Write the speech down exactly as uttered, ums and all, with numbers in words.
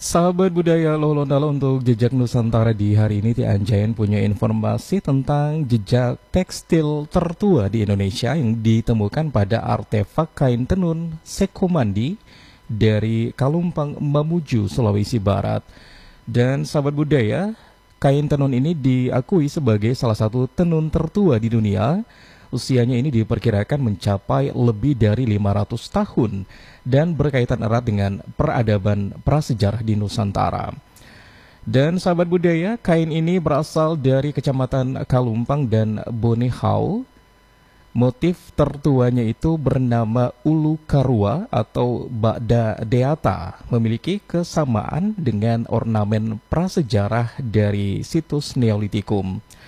Sahabat budaya Lolondala, untuk jejak Nusantara di hari ini Ti Anjayan punya informasi tentang jejak tekstil tertua di Indonesia yang ditemukan pada artefak kain tenun Sekomandi dari Kalumpang, Mamuju, Sulawesi Barat. Dan sahabat budaya, kain tenun ini diakui sebagai salah satu tenun tertua di dunia. Usianya ini diperkirakan mencapai lebih dari lima ratus tahun dan berkaitan erat dengan peradaban prasejarah di Nusantara. Dan sahabat budaya, kain ini berasal dari Kecamatan Kalumpang dan Bonehau. Motif tertuanya itu bernama Ulu Karua atau Ba'da Deata, memiliki kesamaan dengan ornamen prasejarah dari situs Neolitikum.